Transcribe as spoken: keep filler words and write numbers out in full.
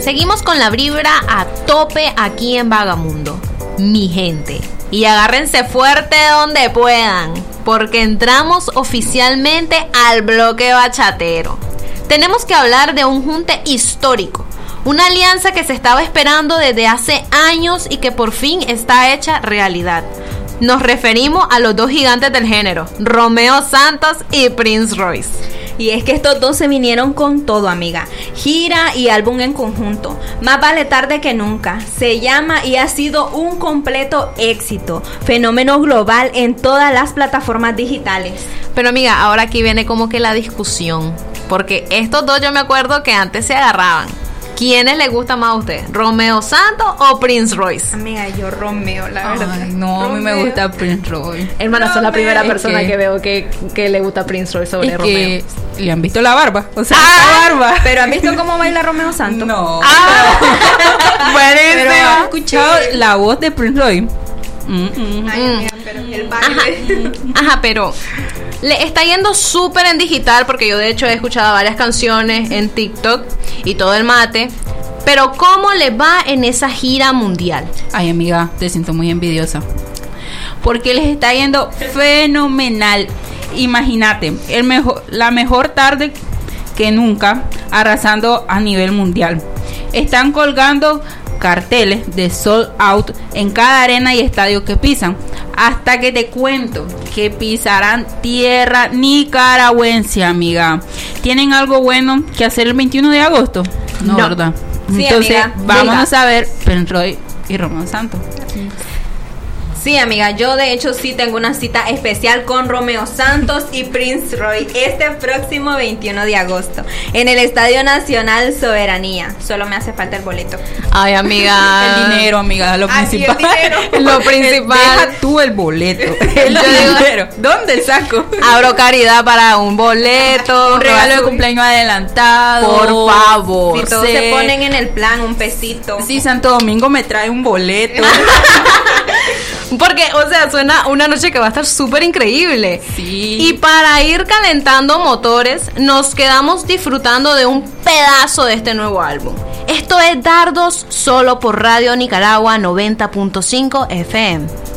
seguimos con la vibra a tope aquí en Vagamundo, mi gente. Y agárrense fuerte donde puedan, porque entramos oficialmente al bloque bachatero. Tenemos que hablar de un junte histórico, una alianza que se estaba esperando desde hace años y que por fin está hecha realidad. Nos referimos a los dos gigantes del género, Romeo Santos y Prince Royce. Y es que estos dos se vinieron con todo, amiga. Gira y álbum en conjunto. Más vale tarde que nunca. Se llama y ha sido un completo éxito. Fenómeno global en todas las plataformas digitales. Pero amiga, ahora aquí viene como que la discusión. Porque estos dos yo me acuerdo que antes se agarraban. ¿Quiénes le gusta más a usted? ¿Romeo Santos o Prince Royce? Amiga, yo Romeo, la verdad. Ay, no, Romeo. A mí me gusta Prince Royce. Hermana, sos la primera persona que, que veo que, que le gusta Prince Royce sobre es Romeo. Que le han visto la barba, o sea, ah, la barba. Pero ¿han visto cómo baila Romeo Santos? No. Ah, buenísimo. Pero ¿han escuchado la voz de Prince Royce? Mm-mm. Ay, amiga, pero el baile. Ajá, ajá, pero le está yendo súper en digital, porque yo de hecho he escuchado varias canciones en TikTok y todo el mate. Pero ¿cómo le va en esa gira mundial? Ay, amiga, te siento muy envidiosa, porque les está yendo fenomenal. Imagínate, el mejor, la mejor tarde que nunca, arrasando a nivel mundial. Están colgando carteles de sold out en cada arena y estadio que pisan, hasta que te cuento que pisarán tierra nicaragüense, amiga. ¿Tienen algo bueno que hacer el veintiuno de agosto? No, no. ¿verdad? Sí, entonces amiga, vámonos a ver Prince Royce y Romeo Santos. Sí, amiga, yo de hecho sí tengo una cita especial con Romeo Santos y Prince Royce este próximo veintiuno de agosto en el Estadio Nacional Soberanía. Solo me hace falta el boleto. Ay, amiga. El dinero, amiga, lo Ay, principal. Sí, el dinero. Lo principal. Deja tú el boleto. El Yo digo, dinero. ¿Dónde saco? Abro caridad para un boleto, Un regalo de cumpleaños adelantado. por favor. Si todos Sí. se ponen en el plan, un pesito. Sí, Santo Domingo me trae un boleto. Porque, o sea, suena una noche que va a estar súper increíble. Sí. Y para ir calentando motores, nos quedamos disfrutando de un pedazo de este nuevo álbum. Esto es Dardos, solo por Radio Nicaragua noventa punto cinco F M.